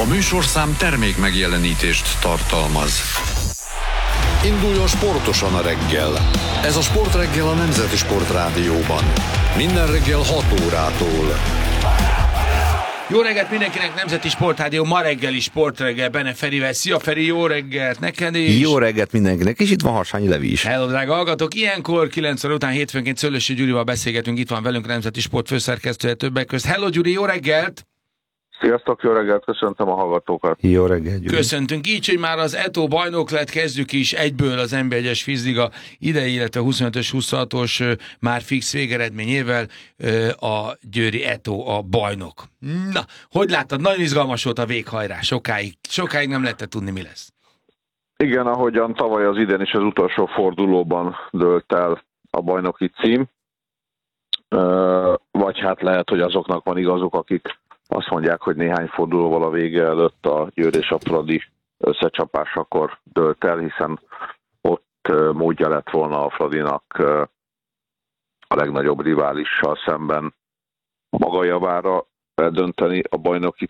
A műsorszám termék megjelenítést tartalmaz. Induljon sportosan a reggel. Ez a Sportreggel a Nemzeti Sportrádióban. Minden reggel 6 órától. Jó reggelt mindenkinek, Nemzeti Sportrádió, ma reggeli Sportreggel Bene Ferivel. Szia Feri, jó reggelt neked is! Jó reggelt mindenkinek, és itt van Harsányi Levi is. Hello, drága hallgatók! Ilyenkor 9 óra után hétfőnként Szőlősi Gyurival beszélgetünk, itt van velünk a Nemzeti Sport főszerkesztője többek közt. Hello Gyuri, jó reggelt! Sziasztok, jó reggelt, köszöntöm a hallgatókat. Jó reggelt, Gyuri. Köszöntünk, így, hogy már az Eto bajnok lett, kezdjük is egyből az NB1-es vízliga idei, illetve 25-ös, 26-os már fix végeredményével a győri Eto a bajnok. Na, hogy láttad? Nagyon izgalmas volt a véghajrás, sokáig nem lehetett tudni, mi lesz. Igen, ahogyan tavaly az idén is az utolsó fordulóban dőlt el a bajnoki cím, vagy hát lehet, hogy azoknak van igazuk, akik azt mondják, hogy néhány fordulóval a vége előtt a Győr és a Fradi összecsapásakor dőlt el, hiszen ott módja lett volna a Fradinak a legnagyobb riválissal szemben maga javára eldönteni a bajnoki